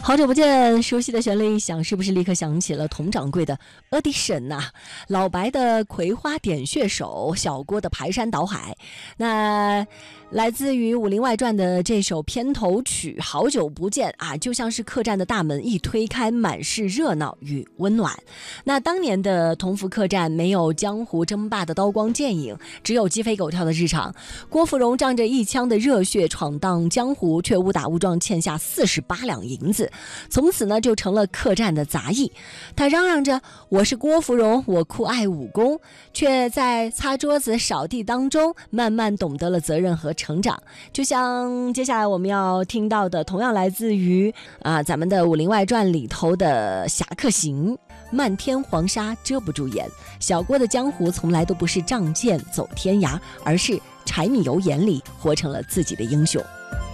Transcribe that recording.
好久不见，熟悉的旋律一响，是不是立刻想起了佟掌柜的 Audition 呐、老白的葵花点穴手，小郭的排山倒海。那来自于《武林外传》的这首片头曲《好久不见》啊，就像是客栈的大门一推开，满是热闹与温暖。那当年的同福客栈没有江湖争霸的刀光剑影，只有鸡飞狗跳的日常。郭芙蓉仗着一腔的热血闯荡江湖，却误打误撞欠下48两银子，从此呢就成了客栈的杂役。他嚷嚷着我是郭芙蓉，我酷爱武功，却在擦桌子扫地当中慢慢懂得了责任和成长。就像接下来我们要听到的，同样来自于咱们的《武林外传》里头的侠客行，漫天黄沙遮不住眼，小郭的江湖从来都不是仗剑走天涯，而是柴米油盐里活成了自己的英雄。